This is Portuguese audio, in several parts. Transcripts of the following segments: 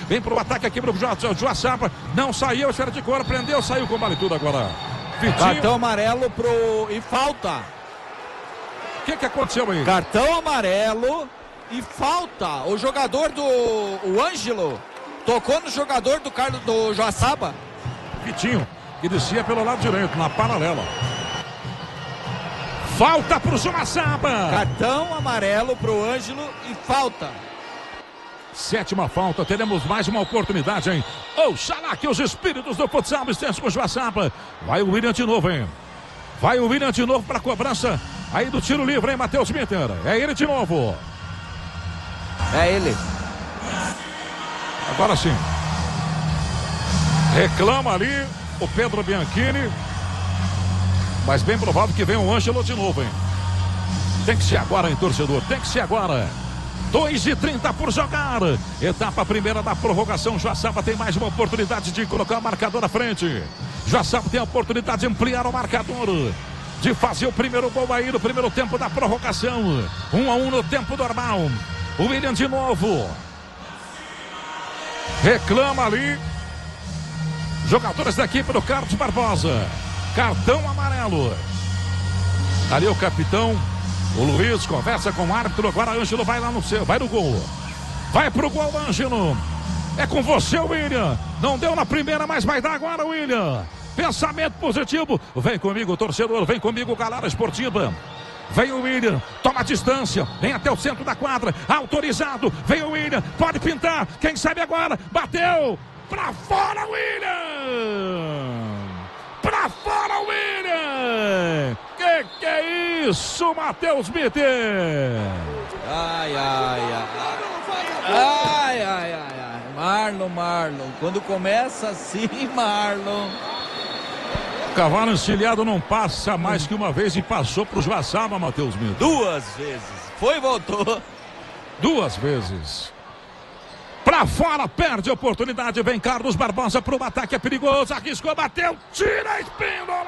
Vem pro ataque aqui pro Joaçaba. Não saiu, esfera de cor, prendeu, saiu com vale tudo agora. Vitinho. Cartão amarelo e falta. O que aconteceu aí? Cartão amarelo e falta. O jogador o Ângelo tocou no jogador do Joaçaba. Vitinho, que descia pelo lado direito, na paralela. Falta pro Joaçaba. Cartão amarelo pro Ângelo e falta. Sétima falta, teremos mais uma oportunidade, hein? Oxalá que os espíritos do futsal estejam com o Joaçaba. Vai o William de novo, hein? Vai o William de novo para cobrança aí do tiro livre, hein, Matheus Mitter? É ele de novo. É ele. Agora sim. Reclama ali o Pedro Bianchini. Mas bem provável que venha o Ângelo de novo, hein? Tem que ser agora, hein, torcedor? Tem que ser agora. 2:30 por jogar. Etapa primeira da prorrogação. Joaçaba tem mais uma oportunidade de colocar o marcador à frente. Joaçaba tem a oportunidade de ampliar o marcador, de fazer o primeiro gol aí no primeiro tempo da prorrogação. 1-1 no tempo normal. O William de novo. Reclama ali. Jogadores da equipe do Carlos Barbosa. Cartão amarelo. Ali o capitão, o Luiz, conversa com o árbitro. Agora Ângelo vai lá no seu, vai no gol. Vai pro gol, Ângelo. É com você, William. Não deu na primeira, mas vai dar agora, William. Pensamento positivo. Vem comigo, torcedor. Vem comigo, galera esportiva. Vem o William, toma a distância, vem até o centro da quadra, autorizado. Vem o William, pode pintar. Quem sabe agora? Bateu. Pra fora, William. Pra fora, William! Que é isso, Matheus Mitter? Ai, ai, ai. Ai, ai, ai, ai. Marlon. Quando começa assim, Marlon. O cavalo encilhado não passa mais que uma vez e passou pro Joaçaba, Matheus Mitter. 2 vezes. Foi e voltou. 2 vezes. Pra fora, perde a oportunidade. Vem Carlos Barbosa pro ataque, é perigoso. Arriscou, bateu, tira a Espíndola.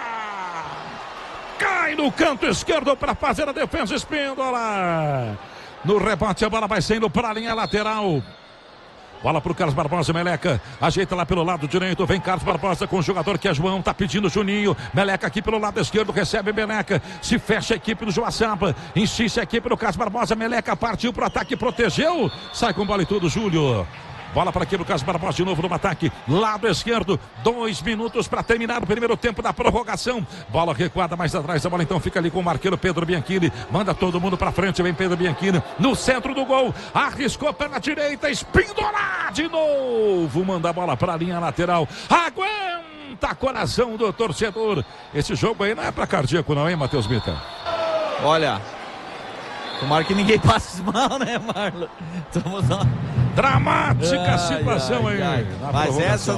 Cai no canto esquerdo para fazer a defesa, Espíndola. No rebote, a bola vai saindo para a linha lateral. Bola pro Carlos Barbosa, Meleca, ajeita lá pelo lado direito, vem Carlos Barbosa com o jogador que é João, tá pedindo Juninho, Meleca aqui pelo lado esquerdo, recebe Meleca, se fecha a equipe do Joaçaba, insiste a equipe do Carlos Barbosa, Meleca partiu pro ataque, protegeu, sai com bola e tudo, Júlio. Bola para aqui do Carlos Barbosa de novo no ataque, lado esquerdo, 2 minutos para terminar o primeiro tempo da prorrogação. Bola recuada mais atrás, a bola então fica ali com o marqueiro Pedro Bianchini, manda todo mundo para frente, vem Pedro Bianchini no centro do gol, arriscou pela direita, Espíndola de novo, manda a bola para a linha lateral, aguenta coração do torcedor. Esse jogo aí não é para cardíaco não, hein, Matheus Mitter? Olha, tomara que ninguém passe mal, né, Marlon? Estamos lá. Dramática situação aí. Mas essa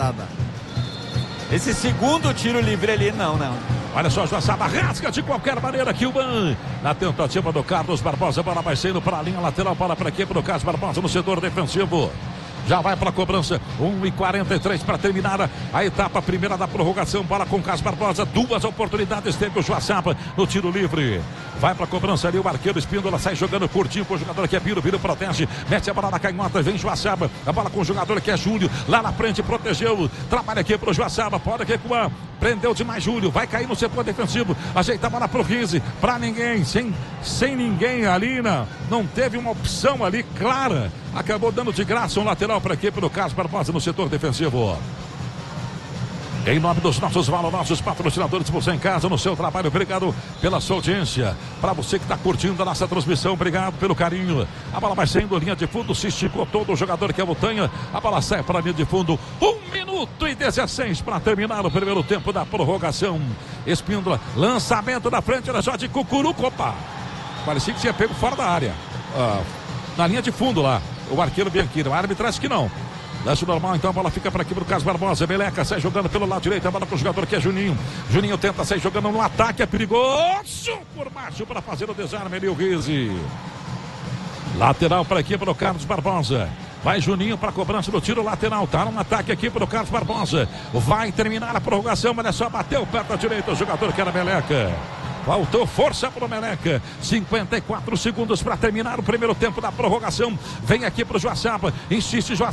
esse segundo tiro livre ali, não. Olha só, Joaçaba rasga de qualquer maneira aqui o Ban. Na tentativa do Carlos Barbosa, a bola vai saindo para a linha lateral, bola para aqui para o Carlos Barbosa no setor defensivo. Já vai para a cobrança, 1:43 para terminar a etapa primeira da prorrogação. Bola com o Carlos Barbosa, 2 oportunidades teve o Joaçaba no tiro livre. Vai para a cobrança ali o arqueiro Espíndola, sai jogando curtinho com o jogador que é Biro protege, mete a bola na canhota, vem Joaçaba, a bola com o jogador que é Júlio, lá na frente protegeu, trabalha aqui para o Joaçaba, pode recuar, prendeu demais Júlio, vai cair no setor defensivo, ajeita a bola para o Rizzi, para ninguém, sem ninguém ali, não teve uma opção ali clara, acabou dando de graça um lateral para a equipe do Carlos Barbosa no setor defensivo. Em nome dos nossos valorosos patrocinadores, você em casa, no seu trabalho, obrigado pela sua audiência. Para você que está curtindo a nossa transmissão, obrigado pelo carinho. A bola vai saindo, linha de fundo, se esticou todo o jogador que é Montanha. A bola sai para a linha de fundo, 1:16 para terminar o primeiro tempo da prorrogação. Espíndola, lançamento da frente, era só de Cucuruco, opa. Parecia que tinha pego fora da área. Na linha de fundo lá, o arqueiro Bianchini, o árbitro acha que não. Lance normal, então a bola fica para aqui pro Carlos Barbosa. Meleca sai jogando pelo lado direito, a bola pro jogador que é Juninho. Juninho tenta sair jogando no ataque, é perigoso por baixo para fazer o desarme ali o Rizzi. Lateral para aqui pro Carlos Barbosa. Vai Juninho para a cobrança do tiro lateral. Tá no ataque aqui pro Carlos Barbosa. Vai terminar a prorrogação, mas é só bateu perto da direita o jogador que era Meleca. Faltou força para o Meleca. 54 segundos para terminar o primeiro tempo da prorrogação. Vem aqui para o Joaçaba. Insiste Joaçaba.